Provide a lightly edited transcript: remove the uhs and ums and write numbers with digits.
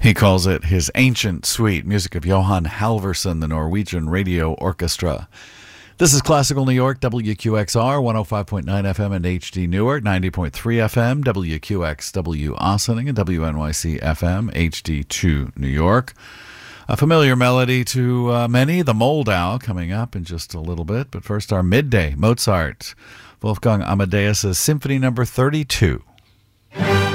He calls it his Ancient Suite, music of Johan Halvorsen, the Norwegian Radio Orchestra. This is Classical New York, WQXR, 105.9 FM and HD Newark, 90.3 FM, WQXW Ossining, and WNYC FM, HD2 New York. A familiar melody to many, the Moldau, coming up in just a little bit. But first, our midday, Mozart, Wolfgang Amadeus' Symphony No. 32.